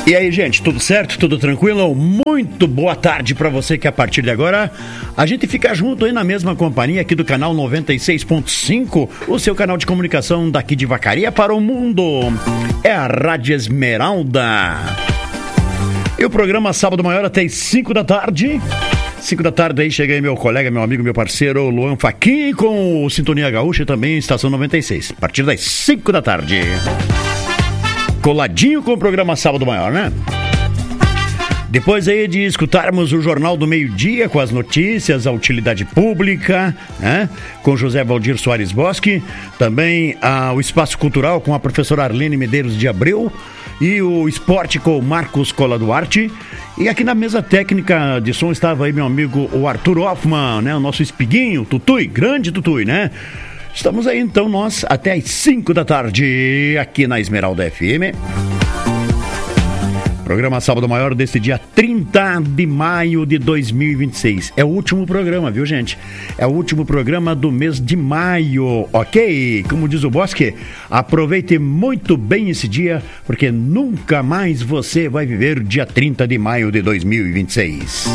E aí, gente, tudo certo? Tudo tranquilo? Muito boa tarde pra você que a partir de agora a gente fica junto aí na mesma companhia aqui do canal 96.5, o seu canal de comunicação daqui de Vacaria para o mundo. É a Rádio Esmeralda. E o programa Sábado Maior até as 5 da tarde. 5 da tarde aí chega aí meu colega, meu amigo, meu parceiro Luan Fachin com o Sintonia Gaúcha e também Estação 96. A partir das 5 da tarde. Coladinho com o programa Sábado Maior, né? Depois aí de escutarmos o Jornal do Meio-Dia com as notícias, a utilidade pública, né? Com José Valdir Soares Bosque, também o Espaço Cultural com a professora Arlene Medeiros de Abreu e o Esporte com o Marcos Cola Duarte. E aqui na mesa técnica de som estava aí meu amigo o Arthur Hoffman, né? O nosso espiguinho, Tutui, grande Tutui, né? Estamos aí então nós até às 5 da tarde aqui na Esmeralda FM. Programa Sábado Maior desse dia 30 de maio de 2026. É o último programa, viu, gente? É o último programa do mês de maio, ok? Como diz o Bosque, aproveite muito bem esse dia, porque nunca mais você vai viver dia 30 de maio de 2026.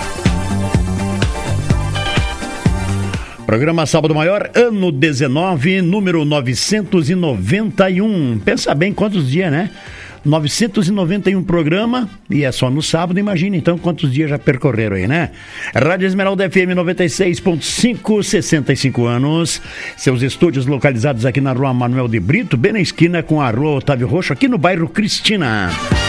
Programa Sábado Maior, ano 19, número 991. Pensa bem quantos dias, né? 991 programa, e é só no sábado, imagina então quantos dias já percorreram aí, né? Rádio Esmeralda FM 96.5, 65 anos. Seus estúdios localizados aqui na rua Manuel de Brito, bem na esquina com a rua Otávio Roxo, aqui no bairro Cristina.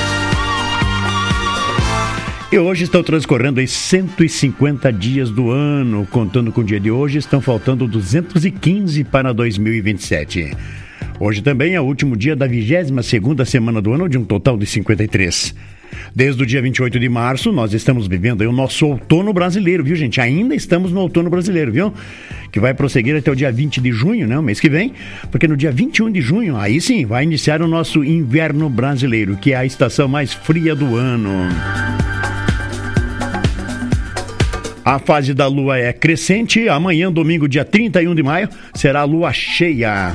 E hoje estão transcorrendo aí 150 dias do ano, contando com o dia de hoje, estão faltando 215 para 2027. Hoje também é o último dia da 22ª semana do ano, de um total de 53. Desde o dia 28 de março, nós estamos vivendo aí o nosso outono brasileiro, viu, gente? Ainda estamos no outono brasileiro, viu? Que vai prosseguir até o dia 20 de junho, né? O mês que vem, porque no dia 21 de junho, aí sim, vai iniciar o nosso inverno brasileiro, que é a estação mais fria do ano. A fase da lua é crescente. Amanhã, domingo, dia 31 de maio, será a lua cheia.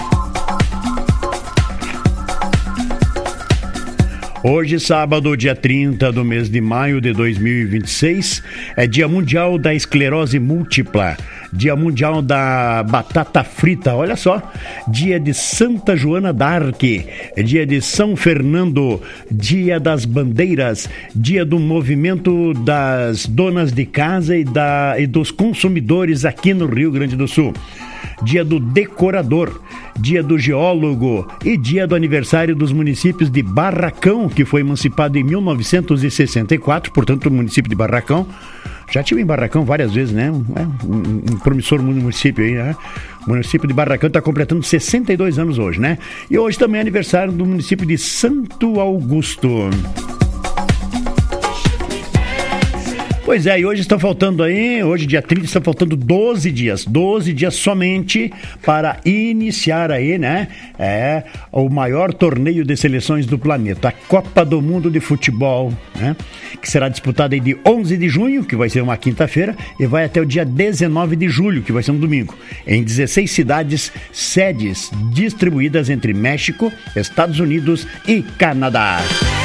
Hoje, sábado, dia 30 do mês de maio de 2026, é Dia Mundial da Esclerose Múltipla, Dia Mundial da Batata Frita, olha só, Dia de Santa Joana d'Arc, Dia de São Fernando, Dia das Bandeiras, Dia do Movimento das Donas de Casa e dos Consumidores aqui no Rio Grande do Sul. Dia do Decorador, Dia do Geólogo e Dia do aniversário dos municípios de Barracão, que foi emancipado em 1964, portanto o município de Barracão. Já tive em Barracão várias vezes, né? Um promissor município aí, né? O município de Barracão está completando 62 anos hoje, né? E hoje também é aniversário do município de Santo Augusto. Pois é, e hoje está faltando aí, hoje dia 30, está faltando 12 dias somente para iniciar aí, né, o maior torneio de seleções do planeta, a Copa do Mundo de Futebol, né, que será disputada aí de 11 de junho, que vai ser uma quinta-feira, e vai até o dia 19 de julho, que vai ser um domingo, em 16 cidades, sedes distribuídas entre México, Estados Unidos e Canadá.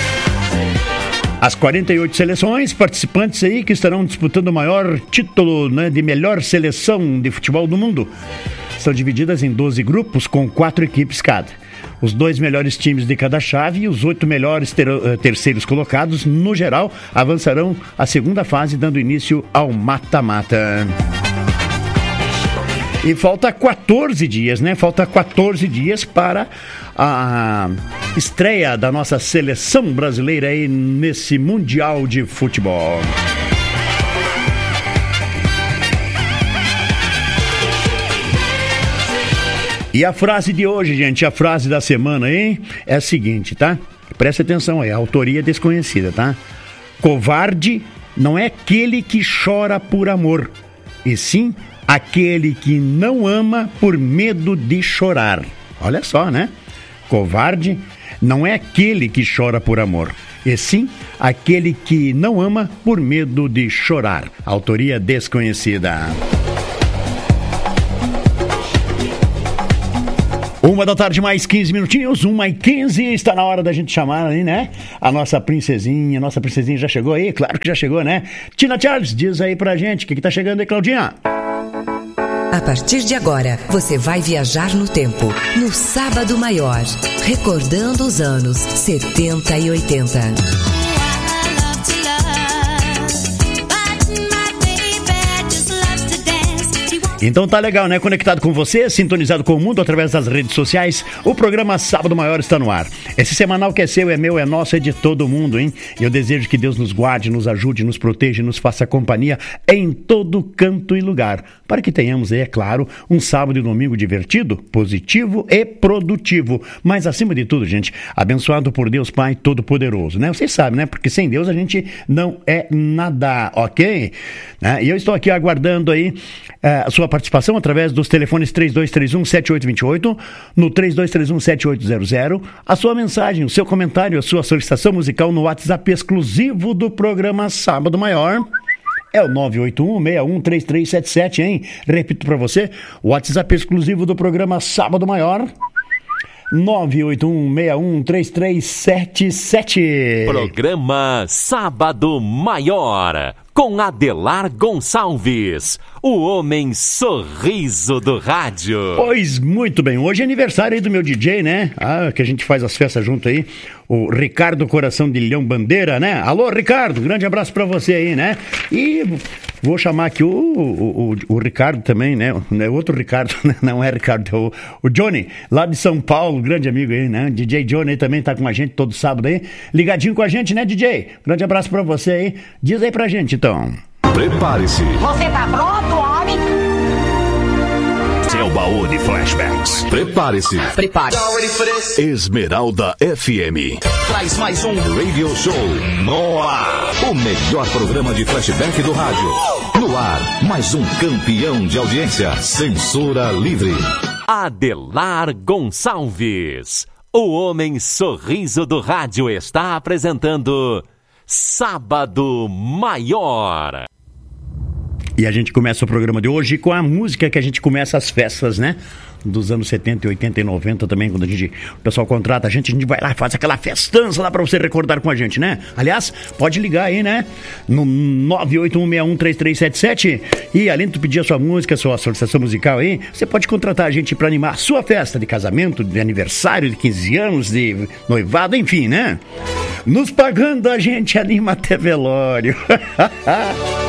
As 48 seleções participantes aí que estarão disputando o maior título, né, de melhor seleção de futebol do mundo. São divididas em 12 grupos com 4 equipes cada. Os 2 melhores times de cada chave e os 8 melhores terceiros colocados, no geral, avançarão à segunda fase, dando início ao mata-mata. E falta 14 dias, né? Falta 14 dias para a estreia da nossa seleção brasileira aí nesse Mundial de Futebol. E a frase de hoje, gente, a frase da semana aí é a seguinte, tá? Presta atenção aí, a autoria é desconhecida, tá? Covarde não é aquele que chora por amor, e sim aquele que não ama por medo de chorar. Olha só, né? Covarde não é aquele que chora por amor, e sim aquele que não ama por medo de chorar. Autoria desconhecida. 1h mais 15 minutinhos, 1h15, está na hora da gente chamar aí, né? A nossa princesinha já chegou aí? Claro que já chegou, né? Tina Charles, diz aí pra gente, o que tá chegando aí, Claudinha? A partir de agora, você vai viajar no tempo, no Sábado Maior, recordando os anos 70 e 80. Então tá legal, né? Conectado com você, sintonizado com o mundo através das redes sociais, o programa Sábado Maior está no ar. Esse semanal que é seu, é meu, é nosso, é de todo mundo, hein? E eu desejo que Deus nos guarde, nos ajude, nos proteja e nos faça companhia em todo canto e lugar, para que tenhamos aí, é claro, um sábado e domingo divertido, positivo e produtivo. Mas acima de tudo, gente, abençoado por Deus Pai Todo-Poderoso, né? Vocês sabem, né? Porque sem Deus a gente não é nada, ok? E eu estou aqui aguardando aí a sua participação através dos telefones 3231-7828, no 3231-7800, a sua mensagem, o seu comentário, a sua solicitação musical no WhatsApp exclusivo do programa Sábado Maior. É o 981-613377, hein? Repito para você, o WhatsApp exclusivo do programa Sábado Maior, 981-613377. Programa Sábado Maior, com Adelar Gonçalves, o homem sorriso do rádio. Pois muito bem, hoje é aniversário aí do meu DJ, né? Que a gente faz as festas junto aí, o Ricardo Coração de Leão Bandeira, né? Alô, Ricardo, grande abraço pra você aí, né? E vou chamar aqui o Ricardo também, né? Não é outro Ricardo, não é Ricardo, é o Johnny, lá de São Paulo, grande amigo aí, né? DJ Johnny aí também tá com a gente todo sábado aí, ligadinho com a gente, né, DJ? Grande abraço pra você aí, diz aí pra gente, então. Prepare-se. Você tá pronto, homem? Seu baú de flashbacks. Prepare-se. Prepare. Esmeralda FM. Traz mais um Radio Show no ar. O melhor programa de flashback do rádio. No ar, mais um campeão de audiência. Censura livre. Adelar Gonçalves, o homem sorriso do rádio, está apresentando Sábado Maior. E a gente começa o programa de hoje com a música que a gente começa as festas, né? Dos anos 70, 80 e 90 também, quando o pessoal contrata a gente vai lá e faz aquela festança lá pra você recordar com a gente, né? Aliás, pode ligar aí, né? No 981613377 e além de tu pedir a sua música, a sua solicitação musical aí, você pode contratar a gente pra animar a sua festa de casamento, de aniversário, de 15 anos, de noivado, enfim, né? Nos pagando a gente anima até velório.